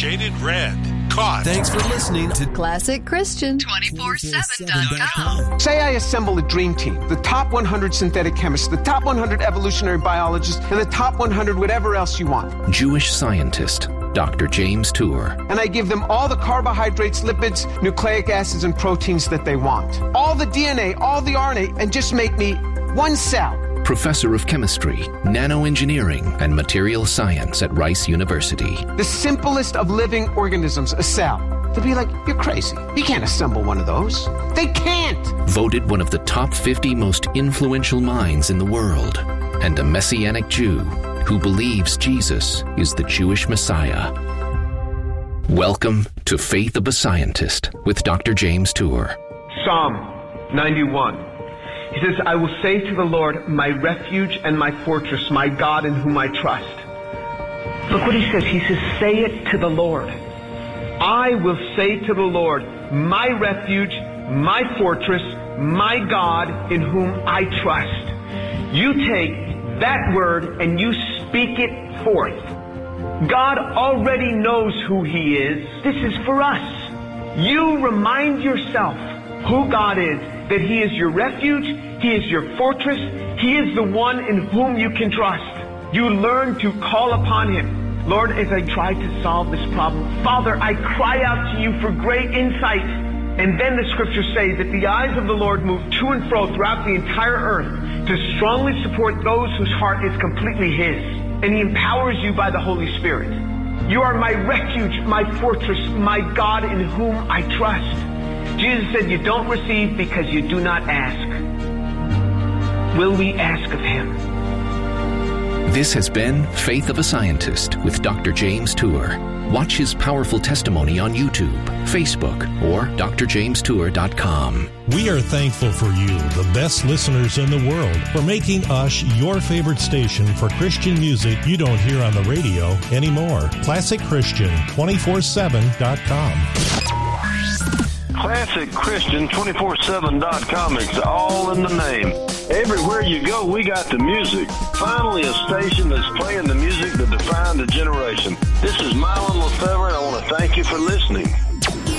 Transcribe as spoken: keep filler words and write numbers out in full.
Shaded Red. Caught. Thanks for listening to Classic Christian twenty-four seven dot com. Say I assemble a dream team, the top one hundred synthetic chemists, the top one hundred evolutionary biologists, and the top one hundred whatever else you want. Jewish scientist, Doctor James Tour. And I give them all the carbohydrates, lipids, nucleic acids, and proteins that they want. All the D N A, all the R N A, and just make me one cell. Professor of Chemistry, Nanoengineering, and Material Science at Rice University. The simplest of living organisms, a cell. They'll be like, you're crazy. You can't assemble one of those. They can't! Voted one of the top fifty most influential minds in the world. And a Messianic Jew who believes Jesus is the Jewish Messiah. Welcome to Faith of a Scientist with Doctor James Tour. Psalm ninety-one. He says, I will say to the Lord, my refuge and my fortress, my God in whom I trust. Look what he says. He says, say it to the Lord. I will say to the Lord, my refuge, my fortress, my God in whom I trust. You take that word and you speak it forth. God already knows who He is. This is for us. You remind yourself who God is, that He is your refuge, He is your fortress, He is the one in whom you can trust. You learn to call upon Him. Lord, as I try to solve this problem, Father, I cry out to You for great insight. And then the scriptures say that the eyes of the Lord move to and fro throughout the entire earth to strongly support those whose heart is completely His. And He empowers you by the Holy Spirit. You are my refuge, my fortress, my God in whom I trust. Jesus said, you don't receive because you do not ask. Will we ask of Him? This has been Faith of a Scientist with Doctor James Tour. Watch his powerful testimony on YouTube, Facebook, or d r james tour dot com. We are thankful for you, the best listeners in the world, for making us your favorite station for Christian music you don't hear on the radio anymore. Classic Christian twenty-four seven dot com. Classic Christian twenty-four seven dot com. It's all in the name. Everywhere you go, we got the music. Finally, a station that's playing the music that defined a generation. This is Mylon Lefebvre, and I want to thank you for listening.